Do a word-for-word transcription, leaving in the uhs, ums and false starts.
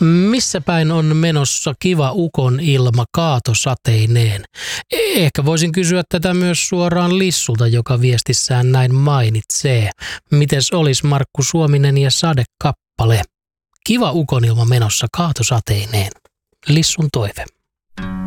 Missä päin on menossa kiva ukon ilma kaatosateineen? Ehkä voisin kysyä tätä myös suoraan Lissulta, joka viestissään näin mainitsee. Mites olis Markku Suominen ja Sadekappale? Kiva ukonilma menossa kaatosateineen. Lissun toive.